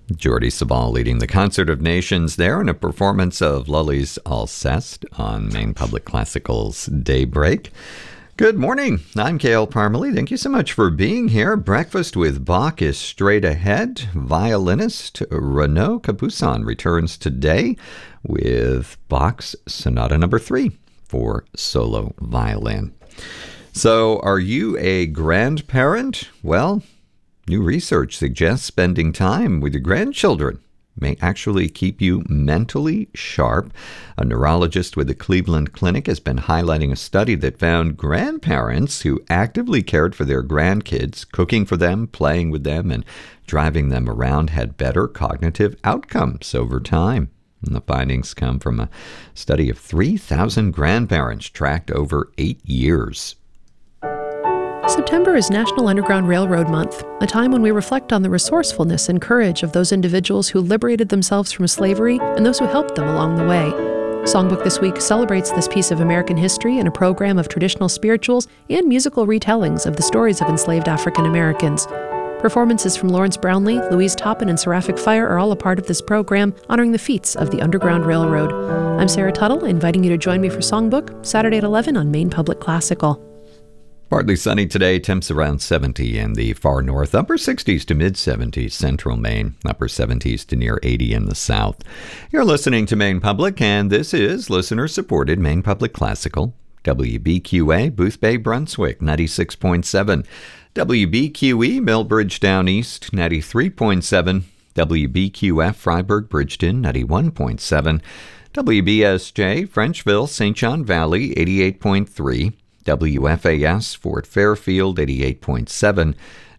Jordi Sabal leading the Concert of Nations there in a performance of Lully's Alceste on Maine Public Classical's Daybreak. Good morning. I'm Cale Parmalee. Thank you so much for being here. Breakfast with Bach is straight ahead. Violinist Renaud Capuçon returns today with Bach's Sonata No. 3 for solo violin. So, are you a grandparent? Well, new research suggests spending time with your grandchildren may actually keep you mentally sharp. A neurologist with the Cleveland Clinic has been highlighting a study that found grandparents who actively cared for their grandkids, cooking for them, playing with them, and driving them around had better cognitive outcomes over time. And the findings come from a study of 3,000 grandparents tracked over 8 years. September is National Underground Railroad Month, a time when we reflect on the resourcefulness and courage of those individuals who liberated themselves from slavery and those who helped them along the way. Songbook this week celebrates this piece of American history in a program of traditional spirituals and musical retellings of the stories of enslaved African Americans. Performances from Lawrence Brownlee, Louise Toppin, and Seraphic Fire are all a part of this program, honoring the feats of the Underground Railroad. I'm Sarah Tuttle, inviting you to join me for Songbook, Saturday at 11 on Maine Public Classical. Partly sunny today, temps around 70 in the far north, upper 60s to mid-70s central Maine, upper 70s to near 80 in the south. You're listening to Maine Public, and this is listener-supported Maine Public Classical, WBQA, Booth Bay, Brunswick, 96.7, WBQE, Millbridge Down East, 93.7, WBQF, Freiburg, Bridgeton, 91.7, WBSJ, Frenchville, St. John Valley, 88.3, WFAS, Fort Fairfield, 88.7,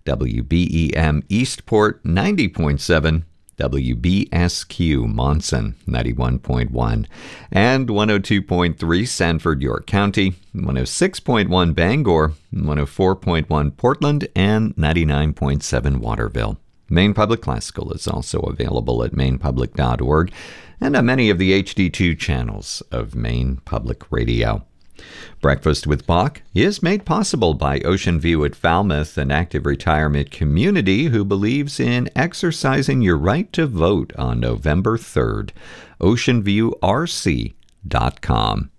WBEM, Eastport, 90.7, WBSQ, Monson, 91.1, and 102.3, Sanford, York County, 106.1, Bangor, 104.1, Portland, and 99.7, Waterville. Maine Public Classical is also available at mainepublic.org and on many of the HD2 channels of Maine Public Radio. Breakfast with Bach is made possible by Ocean View at Falmouth, an active retirement community who believes in exercising your right to vote on November 3rd. OceanViewRC.com.